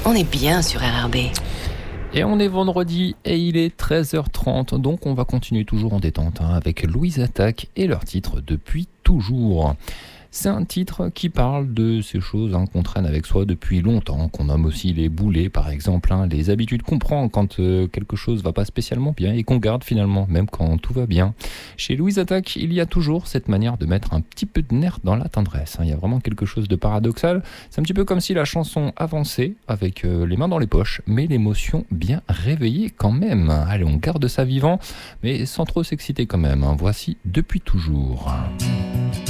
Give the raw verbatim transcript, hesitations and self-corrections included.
On est bien sur R R B. Et on est vendredi et il est treize heures trente, donc on va continuer toujours en détente hein, avec Louise Attaque et leur titre Depuis toujours. C'est un titre qui parle de ces choses hein, qu'on traîne avec soi depuis longtemps, qu'on nomme aussi les boulets par exemple, hein, les habitudes qu'on prend quand euh, quelque chose va pas spécialement bien et qu'on garde finalement, même quand tout va bien. Chez Louise Attaque, il y a toujours cette manière de mettre un petit peu de nerf dans la tendresse. Hein. Il y a vraiment quelque chose de paradoxal. C'est un petit peu comme si la chanson avançait avec euh, les mains dans les poches, mais l'émotion bien réveillée quand même. Allez, on garde ça vivant, mais sans trop s'exciter quand même. Hein. Voici Depuis toujours.